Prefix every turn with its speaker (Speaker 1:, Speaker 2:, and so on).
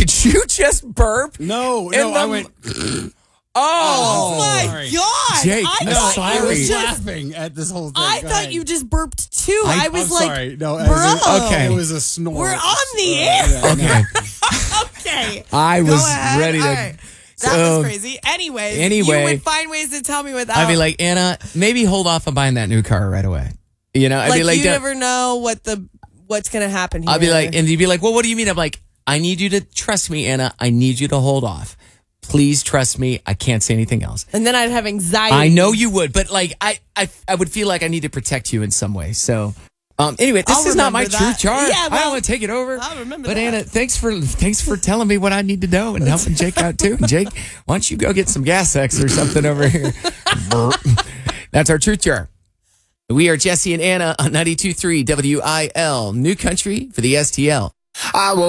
Speaker 1: Did you just burp?
Speaker 2: No, I went.
Speaker 3: Oh my God.
Speaker 1: Jake,
Speaker 2: I was
Speaker 1: sorry.
Speaker 2: laughing at this whole thing.
Speaker 3: I
Speaker 2: Go
Speaker 3: thought
Speaker 2: ahead.
Speaker 3: you just burped too. I was
Speaker 2: I'm
Speaker 3: like,
Speaker 2: sorry. No,
Speaker 3: bro.
Speaker 1: Okay.
Speaker 2: It was a snore.
Speaker 3: We're on the air.
Speaker 2: Yeah,
Speaker 1: Okay.
Speaker 3: Okay.
Speaker 1: I
Speaker 3: Go
Speaker 1: was
Speaker 3: ahead.
Speaker 1: ready to.
Speaker 3: All right. That
Speaker 1: So,
Speaker 3: was crazy. Anyway,
Speaker 1: anyway.
Speaker 3: you would find ways to tell me without.
Speaker 1: I'd be like, Anna, maybe hold off on buying that new car right away. You know, I'd
Speaker 3: like
Speaker 1: be like,
Speaker 3: you never know what's going to happen here.
Speaker 1: I'd be like, and you'd be like, well, what do you mean? I'm like, I need you to trust me, Anna. I need you to hold off. Please trust me. I can't say anything else.
Speaker 3: and then I'd have anxiety.
Speaker 1: I know you would, but like, I would feel like I need to protect you in some way. So, anyway, this
Speaker 3: I'll
Speaker 1: is not my
Speaker 3: remember
Speaker 1: true
Speaker 3: that.
Speaker 1: chart.
Speaker 3: Yeah,
Speaker 1: I
Speaker 3: well,
Speaker 1: don't want to take it over.
Speaker 3: I'll remember
Speaker 1: but
Speaker 3: that.
Speaker 1: Anna, thanks for telling me what I need to know and helping Jake out too. And Jake, why don't you go get some Gas X or something over here? That's our truth jar. We are Jesse and Anna on 92.3 WIL, New Country for the STL.